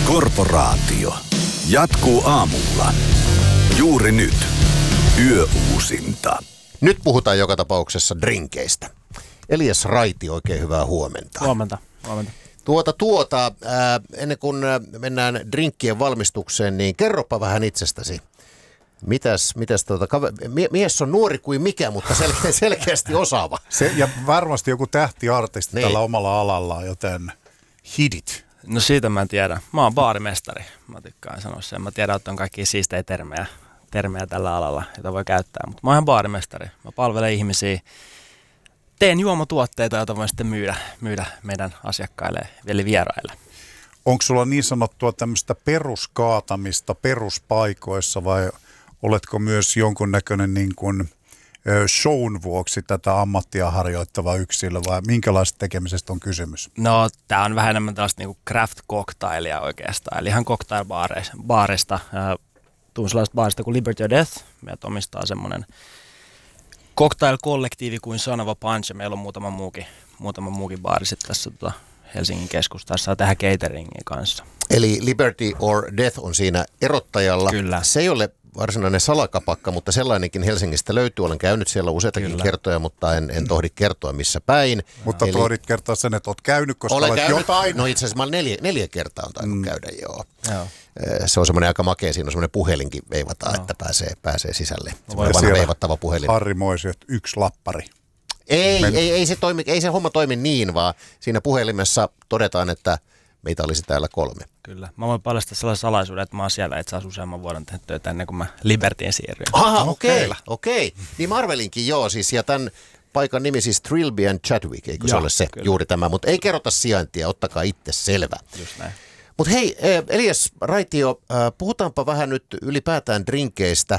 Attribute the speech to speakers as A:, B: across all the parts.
A: Korporaatio jatkuu aamulla. Juuri nyt. Yöuusinta.
B: Nyt puhutaan joka tapauksessa drinkeistä. Elias Raiti, oikein hyvää huomenta.
C: Huomenta.
B: Ennen kuin mennään drinkkien valmistukseen, niin kerropa vähän itsestäsi. Mies on nuori kuin mikä, mutta selkeästi osaava.
D: Ja varmasti joku tähtiartisti tällä omalla alallaan, joten hidit.
C: No siitä mä en tiedä. Mä oon baarimestari. Mä tykkään sanoa sen. Mä tiedän, että on kaikkia siistejä termejä tällä alalla, joita voi käyttää. Mutta mä oon ihan baarimestari. Mä palvelen ihmisiä. Teen juomatuotteita, joita voin sitten myydä meidän asiakkaille eli vieraille.
D: Onko sulla niin sanottua tämmöistä peruskaatamista peruspaikoissa vai oletko myös jonkunnäköinen niin kuin shown vuoksi tätä ammattia harjoittava yksilö vai minkälaisesta tekemisestä on kysymys?
C: No tää on vähän enemmän tällaista niin kuin craft-cocktailia oikeastaan, eli ihan cocktailbaarista. Tuun sellaista baarista kuin Liberty or Death. Meidät omistaa semmoinen cocktail-kollektiivi kuin Sanova Punch, ja meillä on muutama muukin baari sitten tässä Helsingin keskustassa ja tehdään cateringin kanssa.
B: Eli Liberty or Death on siinä erottajalla.
C: Kyllä.
B: Se ei ole varsinainen salakapakka, mutta sellainenkin Helsingistä löytyy. Olen käynyt siellä useitakin kertoja, mutta en tohdi kertoa missä päin.
D: Mutta tohdit kertoa sen, että olet käynyt, koska olet
B: käynyt
D: jotain.
B: No itse asiassa mä neljä kertaa on tainnut käydä, joo. Se on semmoinen aika makea, siinä on semmoinen puhelinkin veivataan, että pääsee sisälle. Semmoinen vanha veivattava puhelin.
D: Harri Moiset, yksi lappari.
B: Ei se homma toimi niin, vaan siinä puhelimessa todetaan, että meitä olisi täällä 3.
C: Kyllä. Mä voin paljastaa sellaisen salaisuuden, että mä oon siellä itse asiassa useamman vuoden tehnyt töitä ennen kuin mä Libertyin siirryin.
B: Okei. Niin mä arvelinkin, joo, ja tämän paikan nimi siis Trilby and Chadwick, eikö se ole se juuri tämä, mutta ei kerrota sijaintia, ottakaa itse selvä.
C: Just näin.
B: Mutta hei, Elias Raitio, puhutaanpa vähän nyt ylipäätään drinkeistä.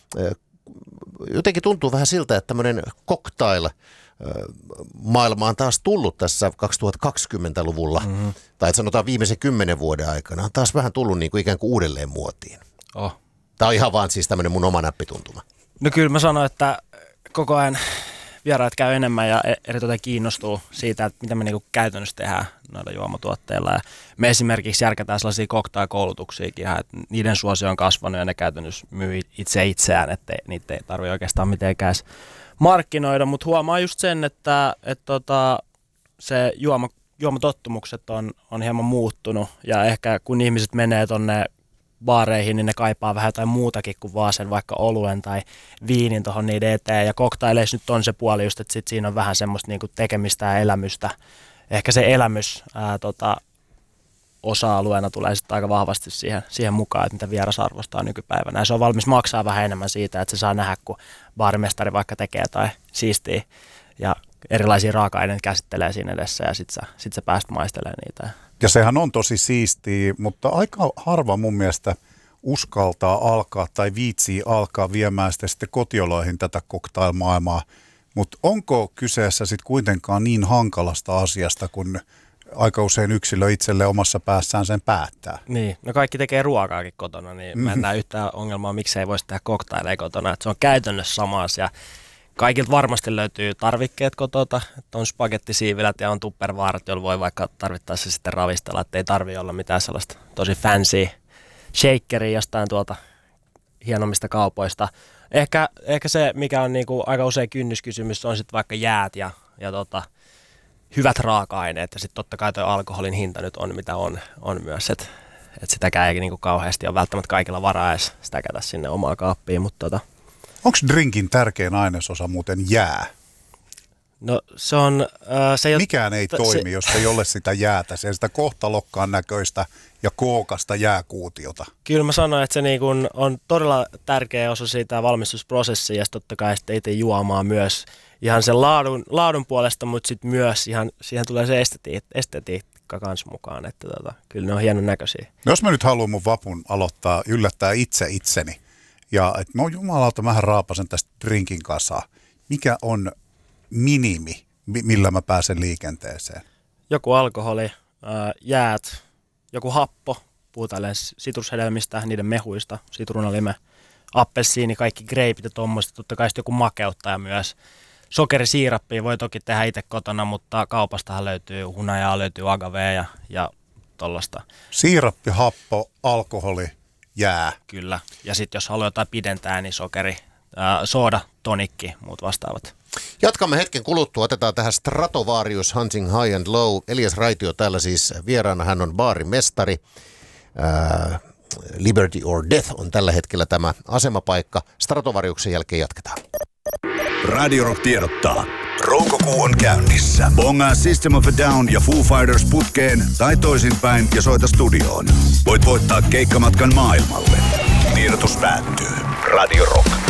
B: Jotenkin tuntuu vähän siltä, että tämmöinen cocktail maailma on taas tullut tässä 2020-luvulla, tai sanotaan viimeisen 10 vuoden aikana, on taas vähän tullut niin kuin ikään kuin uudelleen muotiin. Tämä on ihan vaan siis tämmöinen mun oma näppituntuma.
C: No kyllä mä sanon, että koko ajan vieraat käy enemmän ja erityisesti kiinnostuu siitä, että mitä me niinku käytännössä tehdään noilla juomatuotteilla. Ja me esimerkiksi järkätään sellaisia cocktail-koulutuksiakin, että niiden suosio on kasvanut ja ne käytännössä myy itseään, että niitä ei tarvitse oikeastaan mitenkään markkinoida. Mutta huomaa just sen, että se juomatottumukset on hieman muuttunut ja ehkä kun ihmiset menee tonne baareihin, niin ne kaipaa vähän jotain muutakin kuin vaan sen vaikka oluen tai viinin tuohon niiden eteen. Ja cocktailleissa nyt on se puoli just, että sit siinä on vähän semmoista niinku tekemistä ja elämystä. Ehkä se elämys osa-alueena tulee sitten aika vahvasti siihen mukaan, että mitä vieras arvostaa nykypäivänä. Ja se on valmis maksaa vähän enemmän siitä, että se saa nähdä, kun baarimestari vaikka tekee tai siistii ja erilaisia raaka-aineita käsittelee siinä edessä ja sit sä pääst maistelemaan niitä.
D: Ja sehän on tosi siistiä, mutta aika harva mun mielestä uskaltaa alkaa tai viitsii alkaa viemään sitä sitten kotioloihin tätä cocktail-maailmaa. Mutta onko kyseessä sitten kuitenkaan niin hankalasta asiasta, kun aika usein yksilö itselle omassa päässään sen päättää?
C: Niin, no kaikki tekee ruokaakin kotona, niin mä en näe yhtään ongelmaa, miksei voisi tehdä cocktaileja kotona. Et se on käytännössä sama asia. Kaikilta varmasti löytyy tarvikkeet kotota, että on spagettisiivilät ja on tupperwaaret, joilla voi vaikka tarvittaessa sitten ravistella, että ei tarvitse olla mitään sellaista tosi fancy shakeria jostain tuolta hienommista kaupoista. Ehkä se, mikä on niinku aika usein kynnyskysymys, on sitten vaikka jäät ja hyvät raaka-aineet ja sitten totta kai tuo alkoholin hinta nyt on mitä on myös, että sitäkään ei niinku kauheasti ole välttämättä kaikilla varaa edes stäkätä sinne omaa kaappiin, mutta
D: onko drinkin tärkein ainesosa muuten jää?
C: No se on...
D: Mikään ei toimi, jos ei ole sitä jäätä, sitä kohtalokkaan näköistä ja kookasta jääkuutiota.
C: Kyllä mä sanoin, että se niin kun on todella tärkeä osa siitä valmistusprosessia ja totta kai sitten itse juomaan myös ihan sen laadun puolesta, mutta sitten myös ihan siihen tulee se estetiikka kanssa mukaan, että kyllä ne on hienon näköisiä.
D: No jos mä nyt haluan mun vapun yllättää itse itseni, ja että no jumalauta, mähän raapasen tästä drinkin kasaan. Mikä on minimi, millä mä pääsen liikenteeseen?
C: Joku alkoholi, jäät, joku happo, puhutaan sitrushedelmistä, niiden mehuista, sitruunalime, appelsiini, kaikki greipit ja tuommoista, totta kai joku makeuttaja myös. Sokerisiirappia voi toki tehdä itse kotona, mutta kaupastahan löytyy hunajaa, löytyy agavea ja tollasta.
D: Siirappi, happo, alkoholi, jää.
C: Kyllä. Ja sitten jos haluaa jotain pidentää, niin sokeri, sooda, tonikki, muut vastaavat.
B: Jatkamme hetken kuluttua. Otetaan tähän Stratovarius Hunting High and Low. Elias Raitio täällä siis vieraana. Hän on baarin mestari. Liberty or Death on tällä hetkellä tämä asemapaikka. Stratovariuksen jälkeen jatketaan.
A: Radio Rock tiedottaa. Roukokuu on käynnissä. Bongaa System of a Down ja Foo Fighters putkeen tai toisinpäin ja soita studioon. Voit voittaa keikkamatkan maailmalle. Tiedotus päättyy. Radio Rock.